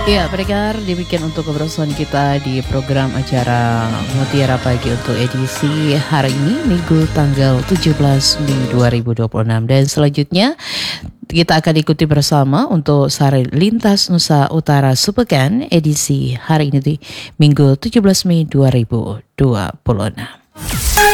Ya, pendengar, demikian untuk kebersamaan kita di program acara Mutiara Pagi untuk edisi hari ini, Minggu tanggal 17 Mei 2026. Dan selanjutnya, kita akan ikuti bersama untuk Sari Lintas Nusa Utara Sepekan edisi hari ini, Minggu 17 Mei 2026.